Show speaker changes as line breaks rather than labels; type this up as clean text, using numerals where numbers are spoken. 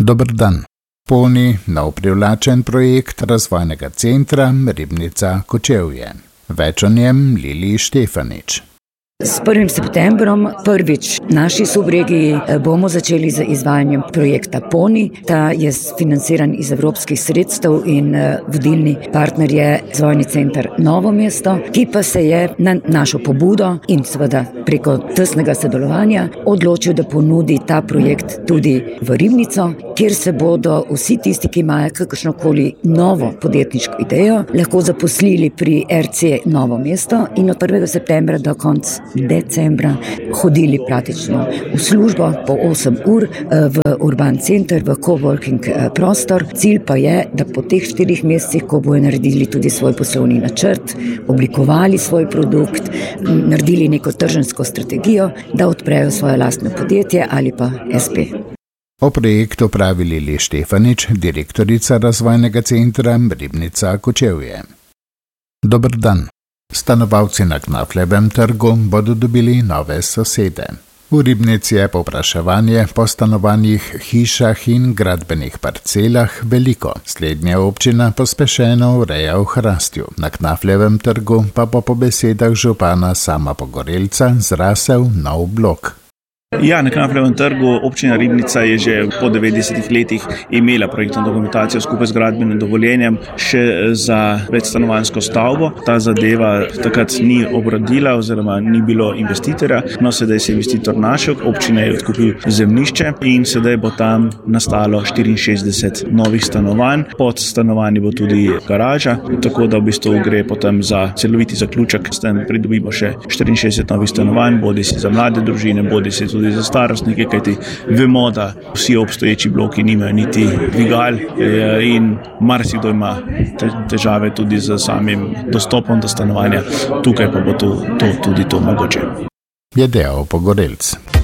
Dober dan. Poni, nov privlačen projekt razvojnega centra Ribnica Kočevje. Več o njem Lili Štefanič.
S 1. septembrom prvič v naši subregiji bomo začeli z izvajanjem projekta Poni. Ta je financiran iz evropskih sredstev in vodilni partner je Razvojni center Novo mesto, ki pa se je na našo pobudo in seveda preko tesnega sodelovanja odločil, da ponudi ta projekt tudi v Ribnico, kjer se bodo vsi tisti, ki imajo kakršnokoli novo podjetniško idejo, lahko zaposlili pri RC Novo mesto in od 1. septembra do konca decembra hodili praktično v službo po 8 ur v urban center, v coworking prostor. Cilj pa je, da po teh 4 mesecih, ko bojo naredili tudi svoj poslovni načrt, oblikovali svoj produkt, naredili neko trženjsko strategijo, da odprejo svoje lastno podjetje ali pa SP.
O projektu pravi Lili Štefanič, direktorica Razvojnega centra Ribnica Kočevje. Dober dan. Stanovalci na Knafljevem trgu bodo dobili nove sosede. V Ribnici je povpraševanje po stanovanjih, hišah in gradbenih parcelah veliko. Slednja občina pospešeno ureja v Hrastju. Na Knafljevem trgu pa po besedah župana Sama Pogorelca zrasel nov blok.
Ja, na Knafljevem trgu občina Ribnica je že po 90 letih imela projektno dokumentacijo skupaj z gradbenim dovoljenjem še za večstanovanjsko stavbo. Ta zadeva takrat ni obrodila oziroma ni bilo investitorja, no sedaj se je investitor našel, občina je odkupil zemljišče in sedaj bo tam nastalo 64 novih stanovanj. Pod stanovanji bo tudi garaža, tako da v bistvu gre potem za celoviti zaključek, s tem pridobimo še 64 novih stanovanj, bodisi za mlade družine, bodisi tudi za starostnike, kajti vemo, da vsi obstoječi bloki nimajo niti dvigal in marsikdo ima težave tudi z samim dostopom do stanovanja. Tukaj pa bo tudi to mogoče.
Je dejal Pogorelc.